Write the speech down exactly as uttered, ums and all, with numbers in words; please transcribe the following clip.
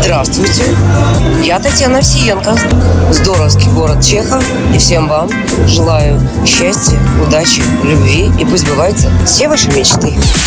Здравствуйте, я Татьяна Овсиенко, здоровский город Чехов, и всем вам желаю счастья, удачи, любви, и пусть сбываются все ваши мечты.